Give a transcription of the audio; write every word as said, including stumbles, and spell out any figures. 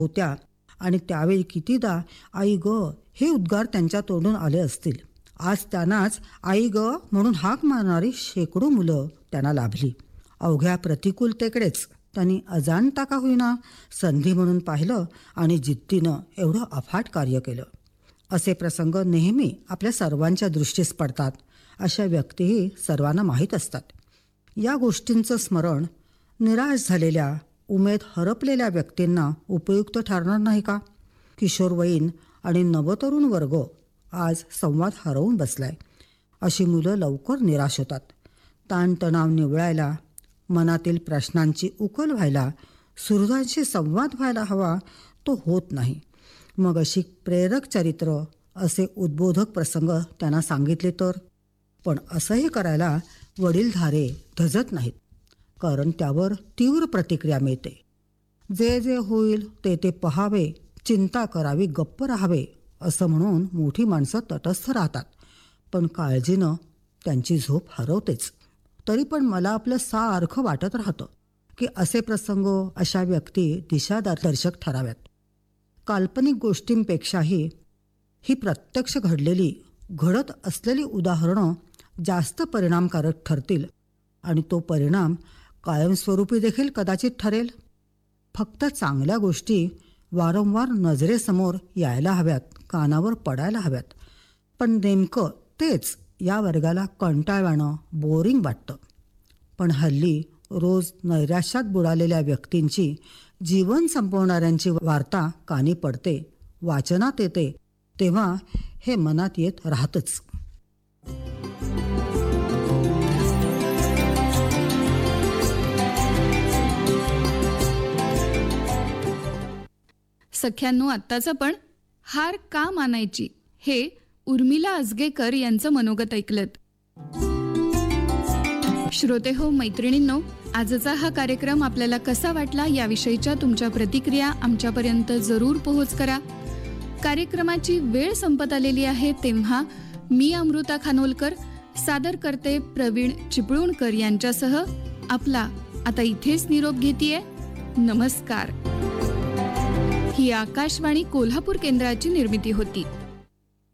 होत्या आणि त्यावेळी कितीदा आई ग हे उद्गार त्यांच्या तोंडून आले असतील. आज त्यांनाच आई ग म्हणून हाक मारणारी शेकडो मुलं त्यांना लाभली. अवघ्या प्रतिकूलतेकडेच त्यांनी अजाणता का होईना संधी म्हणून पाहिलं आणि जिद्दीनं एवढं अफाट कार्य केलं. असे प्रसंग नेहमी आपल्या सर्वांच्या दृष्टीस पडतात. अशा व्यक्तीही सर्वांना माहीत असतात. या गोष्टींचं स्मरण निराश झालेल्या, उमेद हरपलेल्या व्यक्तींना उपयुक्त ठरणार नाही का? किशोरवयीन आणि नवतरुण वर्ग आज संवाद हरवून बसलाय. अशी मुलं लवकर निराश होतात. ताणतणाव निवळायला, मनातील प्रश्नांची उकल व्हायला, सुहृदांशी संवाद व्हायला हवा, तो होत नाही. मग अशी प्रेरक चरित्र, असे उद्बोधक प्रसंग त्यांना सांगितले तर. पण असंही करायला वडीलधारे धजत नाहीत, कारण त्यावर तीव्र प्रतिक्रिया मिळते. जे जे होईल ते ते पहावे, चिंता करावी, गप्प राहावे असं म्हणून मोठी माणसं तटस्थ राहतात, पण काळजीनं त्यांची झोप हरवतेच. तरी पण मला आपलं सारखं वाटत राहतं की असे प्रसंग, अशा व्यक्ती दिशादर्शक ठराव्यात. काल्पनिक गोष्टींपेक्षाही ही प्रत्यक्ष घडलेली, घडत असलेली उदाहरणं जास्त परिणामकारक ठरतील आणि तो परिणाम कायमस्वरूपी देखील कदाचित ठरेल. फक्त चांगल्या गोष्टी वारंवार नजरेसमोर यायला हव्यात, कानावर पडायला हव्यात. पण नेमकं तेच या वर्गाला कंटाळवाणं, बोरिंग वाटतं. पण हल्ली रोज नैराश्यात बुडालेल्या व्यक्तींची, जीवन संपवणाऱ्यांची वार्ता कानी पडते, वाचनात येते, तेव्हा हे मनात येत राहतच. सख्यांनो, आत्ताचं पण हार का मानायची हे उर्मिला आजगेकर यांचं मनोगत ऐकलत. श्रोते हो, मैत्रिणींनो, आजचा हा कार्यक्रम आपल्याला कसा वाटला याविषयीच्या तुमच्या प्रतिक्रिया आमच्यापर्यंत जरूर पोहोच करा. कार्यक्रमाची वेळ संपत आलेली आहे, तेव्हा मी अमृता खानोलकर सादर करते प्रवीण चिपळूणकर यांच्यासह आपला आता इथेच निरोप घेतेय. नमस्कार. ही आकाशवाणी कोल्हापूर केंद्राची निर्मिती होती.